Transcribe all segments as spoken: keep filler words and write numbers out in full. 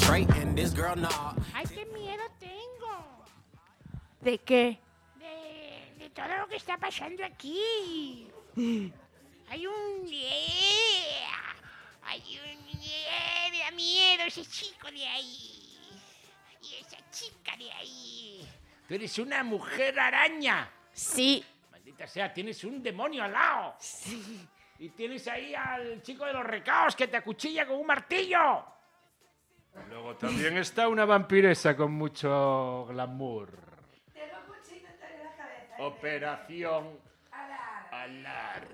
straight and this girl nah. ¡Ay, qué miedo tengo! ¿De qué? De, de todo lo que está pasando aquí. Hay un... Hay un... Me da miedo ese chico de ahí. Y esa chica de ahí. Tú eres una mujer araña. Sí. Maldita sea, tienes un demonio al lado. Sí. Y tienes ahí al chico de los recaos que te acuchilla con un martillo. Luego también está una vampiresa con mucho glamour. Tengo cuchillo en la cabeza. Operación Alar. Alar.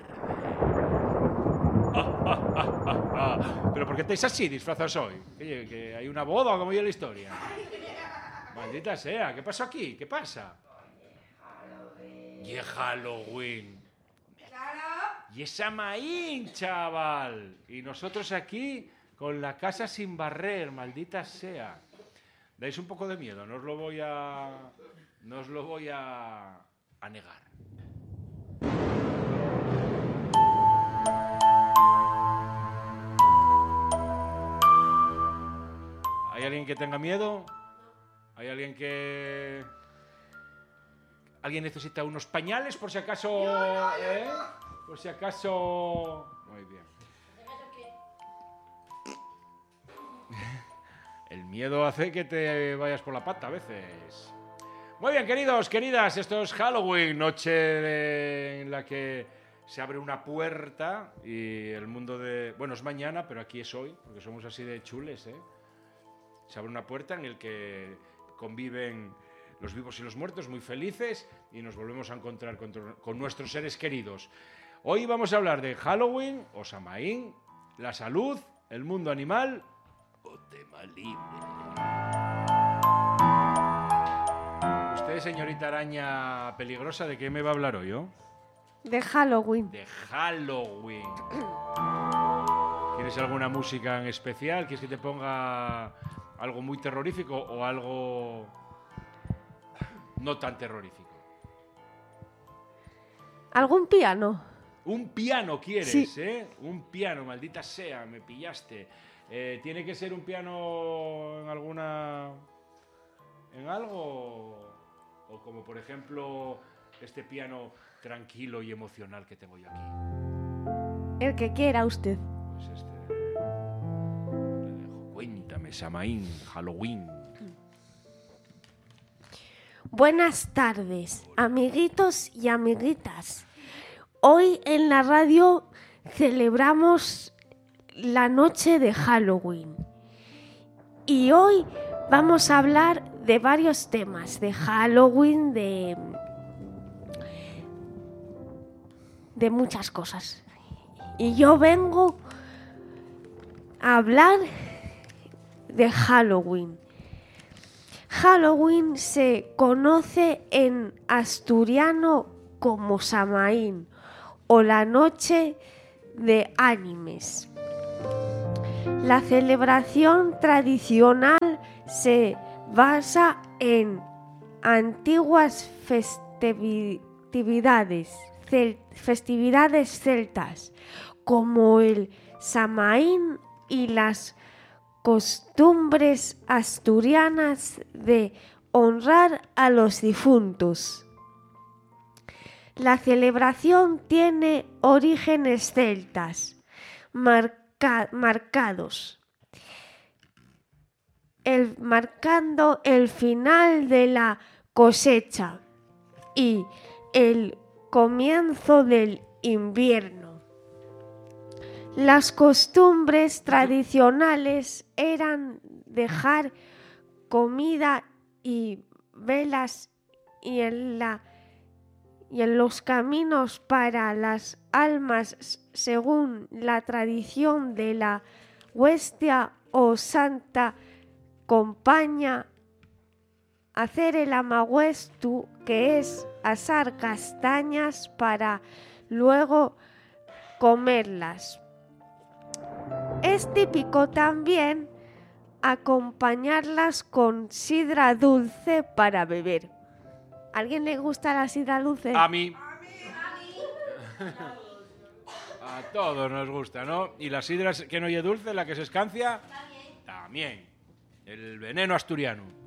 Ah, ah, ah, ah, ah. ¿Pero por qué estáis así disfrazados hoy? ¿Que, que hay una boda o cómo yo la historia? Maldita sea, ¿qué pasó aquí? ¿Qué pasa? Y es Halloween. Claro. Y es Samaín, chaval. Y nosotros aquí con la casa sin barrer, maldita sea. Dais un poco de miedo, no os lo voy a... No os lo voy a... a negar. ¿Hay alguien que tenga miedo? ¿Hay alguien que... ¿Alguien necesita unos pañales por si acaso? Yo no, yo ¿eh? no. Por si acaso... Muy bien. El miedo hace que te vayas por la pata a veces. Muy bien, queridos, queridas, esto es Halloween, noche de- en la que se abre una puerta y el mundo de... Bueno, es mañana, pero aquí es hoy, porque somos así de chules, ¿eh? Se abre una puerta en el que conviven los vivos y los muertos, muy felices, y nos volvemos a encontrar con, con nuestros seres queridos. Hoy vamos a hablar de Halloween, o Samaín, la salud, el mundo animal o tema libre. Usted, señorita araña peligrosa, ¿de qué me va a hablar hoy, oh? De Halloween. De Halloween. ¿Quieres alguna música en especial? ¿Quieres que te ponga algo muy terrorífico o algo no tan terrorífico? ¿Algún piano? Un piano quieres, Sí. ¿eh? Un piano, maldita sea, me pillaste. Eh, ¿Tiene que ser un piano en alguna... en algo? O como, por ejemplo, este piano tranquilo y emocional que tengo yo aquí. El que quiera usted. Pues este... le dejo. Cuéntame, Samaín, Halloween. Buenas tardes, amiguitos y amiguitas. Hoy en la radio celebramos la noche de Halloween. Y hoy vamos a hablar de varios temas de Halloween, de, de muchas cosas. Y yo vengo a hablar de Halloween. Halloween se conoce en asturiano como Samaín o la noche de ánimes. La celebración tradicional se basa en antiguas festividades, cel- festividades celtas como el Samaín y las costumbres asturianas de honrar a los difuntos. La celebración tiene orígenes celtas marca- marcados, el, marcando el final de la cosecha y el comienzo del invierno. Las costumbres tradicionales eran dejar comida y velas y en, la, y en los caminos para las almas según la tradición de la Huestia o Santa Compaña. Hacer el amahuestu, que es asar castañas para luego comerlas. Es típico también acompañarlas con sidra dulce para beber. ¿A alguien le gusta la sidra dulce? A mí. A todos nos gusta, ¿no? Y la sidra que no oye dulce, la que se escancia, también. El veneno asturiano.